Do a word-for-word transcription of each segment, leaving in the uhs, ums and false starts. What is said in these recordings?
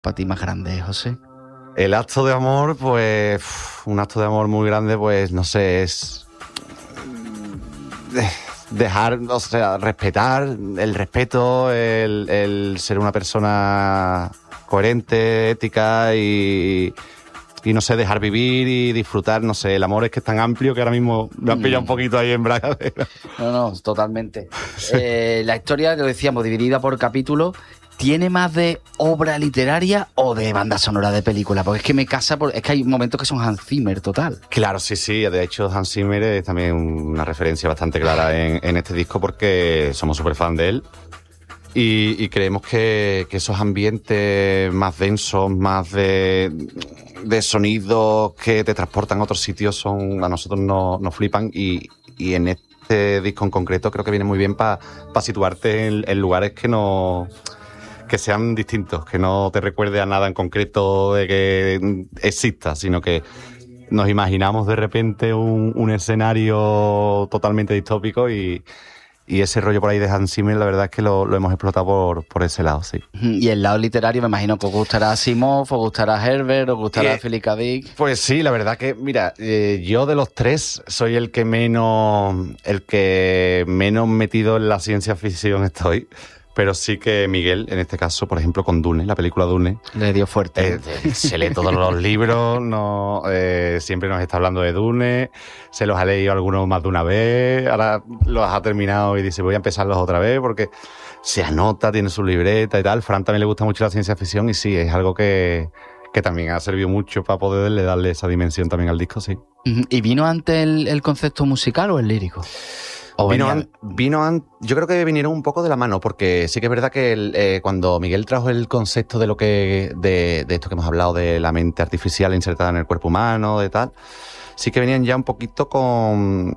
para ti más grande, José? El acto de amor, pues, un acto de amor muy grande, pues, no sé, es dejar, o sea, respetar, el respeto, el, el ser una persona coherente, ética y, y, no sé, dejar vivir y disfrutar, no sé, el amor es que es tan amplio que ahora mismo me han pillado un poquito ahí en braga. No, no, totalmente. Sí. Eh, la historia, lo decíamos, dividida por capítulos, ¿tiene más de obra literaria o de banda sonora de película? Porque es que me casa, por, es que hay momentos que son Hans Zimmer, total. Claro, sí, sí. De hecho, Hans Zimmer es también una referencia bastante clara en, en este disco porque somos súper fan de él. Y, y creemos que, que esos ambientes más densos, más de, de sonidos que te transportan a otros sitios, son a nosotros nos, nos flipan. Y, y en este disco en concreto creo que viene muy bien para pa situarte en, en lugares que no... que sean distintos, que no te recuerde a nada en concreto de que exista, sino que nos imaginamos de repente un, un escenario totalmente distópico y, y ese rollo por ahí de Hans Zimmer, la verdad es que lo, lo hemos explotado por, por ese lado, sí. Y el lado literario, me imagino que os gustará Asimov, os gustará Herbert, os gustará eh, Philip K. Dick. Pues sí, la verdad que, mira, eh, yo de los tres soy el que menos, el que menos metido en la ciencia ficción estoy. Pero sí que Miguel, en este caso, por ejemplo, con Dune, la película Dune... Le dio fuerte. Eh, se lee todos los libros, no, eh, siempre nos está hablando de Dune, se los ha leído algunos más de una vez, ahora los ha terminado y dice voy a empezarlos otra vez porque se anota, tiene su libreta y tal. Fran también le gusta mucho la ciencia ficción y sí, es algo que, que también ha servido mucho para poderle darle esa dimensión también al disco, sí. ¿Y vino antes el, el concepto musical o el lírico? Vino, an, vino an, yo creo que vinieron un poco de la mano, porque sí que es verdad que el, eh, cuando Miguel trajo el concepto de lo que de, de esto que hemos hablado, de la mente artificial insertada en el cuerpo humano, de tal, sí que venían ya un poquito con,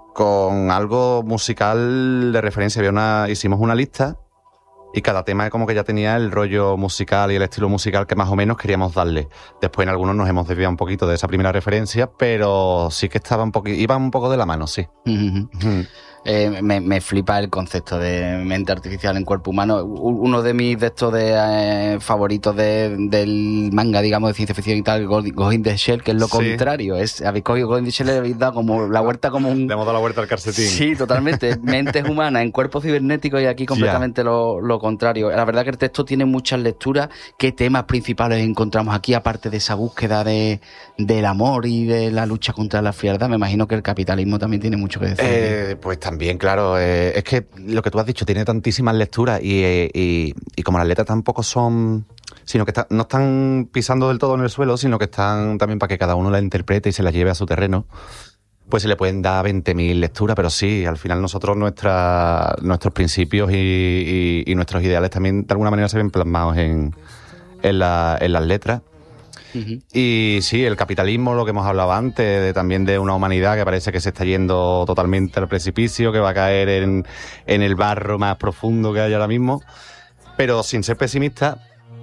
con algo musical de referencia. Había una, hicimos una lista y cada tema como que ya tenía el rollo musical y el estilo musical que más o menos queríamos darle. Después en algunos nos hemos desviado un poquito de esa primera referencia, pero sí que estaba un poquito, iba un poco de la mano, sí. Uh-huh. Uh-huh. Eh, me, me flipa el concepto de mente artificial en cuerpo humano. Uno de mis de estos de eh, favoritos de, del manga, digamos, de ciencia ficción y tal, Ghost in the Shell, que es lo sí. contrario. Es, habéis cogido Ghost in the Shell y le habéis dado como la vuelta como un... Le hemos dado la vuelta al calcetín. Sí, totalmente. Mentes humanas en cuerpos cibernéticos y aquí completamente yeah. lo, lo contrario. La verdad que el texto tiene muchas lecturas. ¿Qué temas principales encontramos aquí, aparte de esa búsqueda de, del amor y de la lucha contra la frialdad? Me imagino que el capitalismo también tiene mucho que decir. Eh, pues también Bien, claro, eh, es que lo que tú has dicho tiene tantísimas lecturas y, eh, y, y como las letras tampoco son, sino que está, no están pisando del todo en el suelo, sino que están también para que cada uno la interprete y se las lleve a su terreno, pues se le pueden dar veinte mil lecturas, pero sí, al final nosotros nuestra, nuestros principios y, y, y nuestros ideales también de alguna manera se ven plasmados en, en, la, en las letras. Uh-huh. Y sí, el capitalismo, lo que hemos hablado antes, de, también de una humanidad que parece que se está yendo totalmente al precipicio, que va a caer en, en el barro más profundo que hay ahora mismo, pero sin ser pesimista,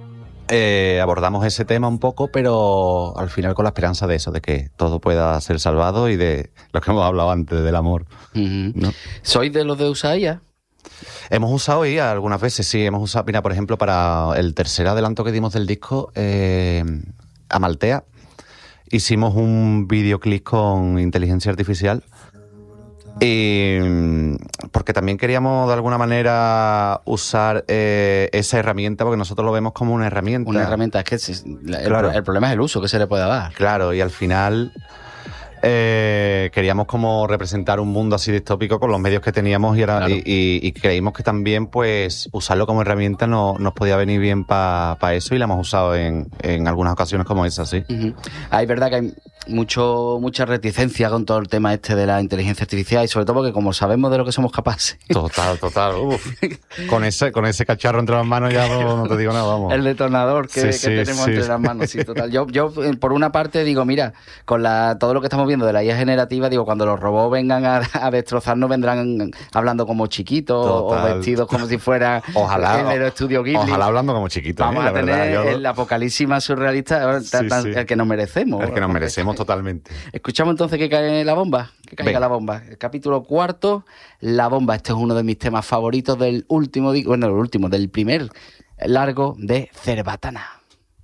eh, abordamos ese tema un poco, pero al final con la esperanza de eso, de que todo pueda ser salvado y de lo que hemos hablado antes, del amor. Uh-huh. ¿No? ¿Sois de los de usar I A? Hemos usado I A algunas veces, sí, hemos usado, mira, por ejemplo, para el tercer adelanto que dimos del disco, eh, Amaltea, hicimos un videoclip con inteligencia artificial y porque también queríamos de alguna manera usar eh, esa herramienta, porque nosotros lo vemos como una herramienta. Una herramienta, es que es, el, claro. el problema es el uso que se le puede dar. Claro, y al final eh, queríamos como representar un mundo así distópico con los medios que teníamos y, era, claro. y, y, y creímos que también pues usarlo como herramienta no, nos podía venir bien para pa eso y la hemos usado en, en algunas ocasiones como esa, sí. Uh-huh. Ah, es verdad que hay mucho mucha reticencia con todo el tema este de la inteligencia artificial y sobre todo porque como sabemos de lo que somos capaces. Total, total. Uf. Con ese con ese cacharro entre las manos ya no, no te digo nada, vamos. El detonador que, sí, que sí, tenemos sí. entre las manos, sí, total. Yo, yo por una parte digo, mira, con la todo lo que estamos viendo de la I A generativa, digo, cuando los robots vengan a, a destrozarnos vendrán hablando como chiquitos total. O vestidos como si fuera ojalá, en el estudio Ghibli. Ojalá hablando como chiquitos. Vamos ¿eh? a la tener verdad, yo... el apocalipsis más surrealista, sí, tan, sí. el que nos merecemos. El que nos merecemos totalmente. Escuchamos entonces que cae la bomba, que caiga Venga. La bomba. El capítulo cuarto, La bomba. Este es uno de mis temas favoritos del último, bueno, el último, del primer largo de Cerbatana.